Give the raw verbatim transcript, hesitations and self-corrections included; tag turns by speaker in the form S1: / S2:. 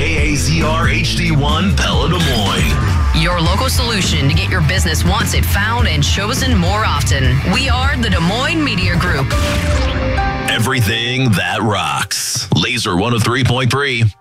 S1: K A Z R H D one Pella Des Moines.
S2: Your local solution to get your business wanted, found, and chosen more often. We are the Des Moines Media Group.
S1: Everything that rocks. Laser one oh three point three.